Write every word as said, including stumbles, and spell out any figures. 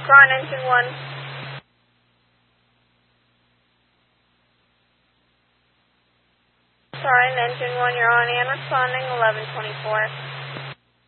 Ron, engine one. Sorry, engine one, you're on and responding eleven twenty-four.